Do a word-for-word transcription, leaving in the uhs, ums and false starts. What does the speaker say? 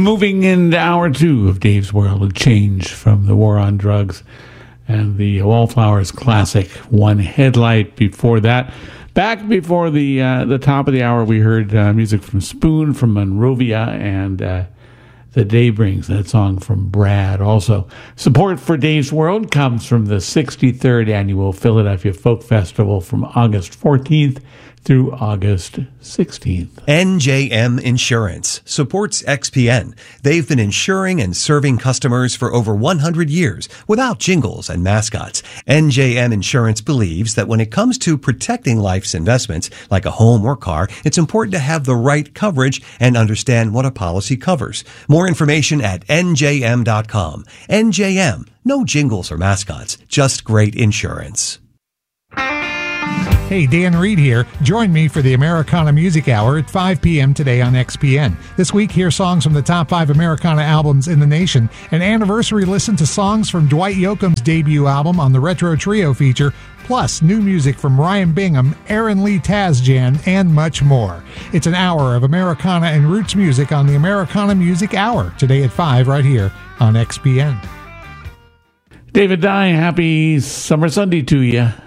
Moving into hour two of Dave's World of Change from the War on Drugs and the Wallflowers classic, One Headlight. Before that, back before the uh, the top of the hour, we heard uh, music from Spoon, from Monrovia, and uh, The Day Brings, that song from Brad. Also, support for Dave's World comes from the sixty-third Annual Philadelphia Folk Festival from August fourteenth through August sixteenth. N J M Insurance supports X P N. They've been insuring and serving customers for over one hundred years without jingles and mascots. N J M Insurance believes that when it comes to protecting life's investments, like a home or car, it's important to have the right coverage and understand what a policy covers. More information at N J M dot com. N J M, no jingles or mascots, just great insurance. Hey, Dan Reed here. Join me for the Americana Music Hour at five p.m. today on X P N. This week, hear songs from the top five Americana albums in the nation. An anniversary listen to songs from Dwight Yoakam's debut album on the Retro Trio feature, plus new music from Ryan Bingham, Aaron Lee Tazjan, and much more. It's an hour of Americana and roots music on the Americana Music Hour, today at five right here on X P N. David Dye, happy Summer Sunday to you.